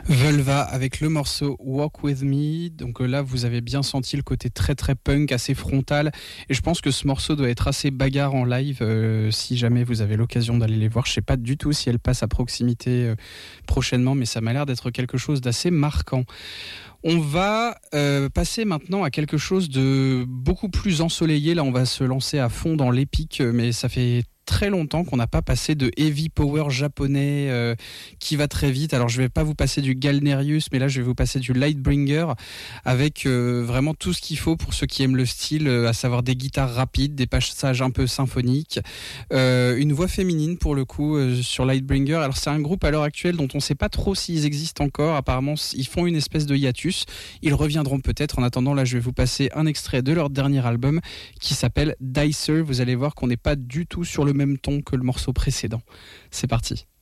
Vulva avec le morceau Walk With Me. Donc là, vous avez bien senti le côté très très punk, assez frontal. Et je pense que ce morceau doit être assez bagarre en live si jamais vous avez l'occasion d'aller les voir. Je sais pas du tout si elle passe à proximité prochainement, mais ça m'a l'air d'être quelque chose d'assez marquant. On va passer maintenant à quelque chose de beaucoup plus ensoleillé. Là, on va se lancer à fond dans l'épique, mais ça fait très longtemps qu'on n'a pas passé de heavy power japonais qui va très vite. Alors je vais pas vous passer du Galnerius, mais là je vais vous passer du Lightbringer avec vraiment tout ce qu'il faut pour ceux qui aiment le style, à savoir des guitares rapides, des passages un peu symphoniques, une voix féminine pour le coup sur Lightbringer. Alors c'est un groupe à l'heure actuelle dont on ne sait pas trop s'ils existent encore. Apparemment ils font une espèce de hiatus. Ils reviendront peut-être. En attendant, là je vais vous passer un extrait de leur dernier album qui s'appelle Dicer. Vous allez voir qu'on n'est pas du tout sur le même ton que le morceau précédent. C'est parti.